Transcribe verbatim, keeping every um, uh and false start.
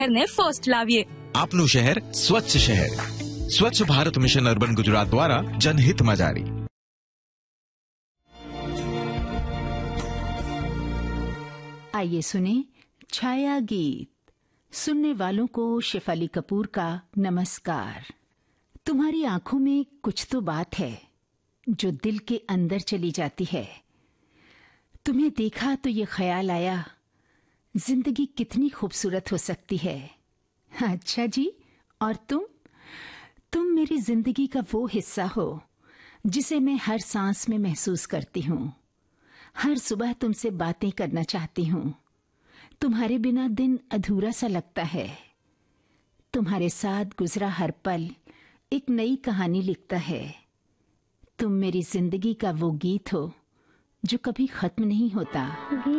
ને ફર્સ્ટ લાવીએ. આપનું શહેર સ્વચ્છ શહેર. स्वच्छ भारत मिशन अर्बन गुजरात द्वारा जनहित में जारी. आइए सुने छाया गीत. सुनने वालों को शेफाली कपूर का नमस्कार. तुम्हारी आंखों में कुछ तो बात है जो दिल के अंदर चली जाती है. तुम्हें देखा तो ये ख्याल आया, जिंदगी कितनी खूबसूरत हो सकती है. अच्छा जी, और तुम तुम मेरी जिंदगी का वो हिस्सा हो जिसे मैं हर सांस में महसूस करती हूँ. हर सुबह तुमसे बातें करना चाहती हूँ. तुम्हारे बिना दिन अधूरा सा लगता है. तुम्हारे साथ गुजरा हर पल एक नई कहानी लिखता है. तुम मेरी जिंदगी का वो गीत हो जो कभी खत्म नहीं होता.